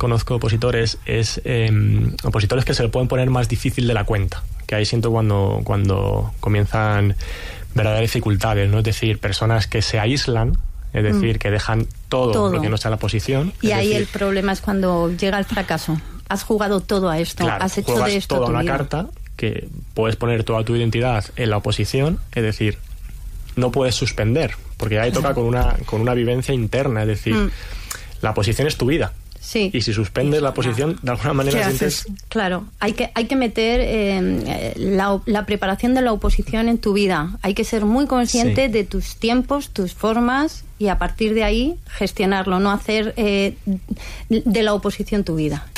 conozco opositores es opositores que se le pueden poner más difícil de la cuenta, que ahí siento cuando comienzan verdaderas dificultades, ¿no? Es decir, personas que se aíslan, es decir, que dejan todo lo que no sea la oposición. Y ahí el problema es cuando llega el fracaso. Has jugado todo a esto, claro, has hecho de esto toda tu una vida. carta que puedes poner toda tu identidad en la oposición, es decir, no puedes suspender, porque ahí toca con una vivencia interna, es decir, la oposición es tu vida. Sí. Y si suspendes la oposición, de alguna manera sientes... Claro, hay que meter la preparación de la oposición en tu vida. Hay que ser muy consciente de tus tiempos, tus formas, y a partir de ahí gestionarlo, no hacer de la oposición tu vida.